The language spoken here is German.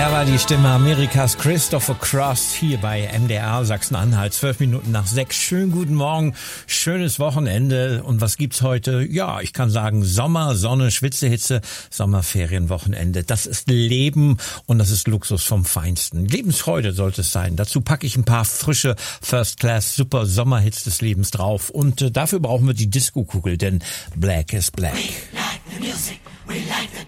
Er war die Stimme Amerikas, Christopher Cross, hier bei MDR Sachsen-Anhalt, 6:12. Schönen guten Morgen, schönes Wochenende. Und was gibt's heute? Ja, ich kann sagen Sommer, Sonne, Schwitzehitze, Sommerferienwochenende. Das ist Leben und das ist Luxus vom Feinsten. Lebensfreude sollte es sein. Dazu packe ich ein paar frische First-Class super Sommerhits des Lebens drauf. Und dafür brauchen wir die Disco-Kugel, denn Black is Black. We like the music.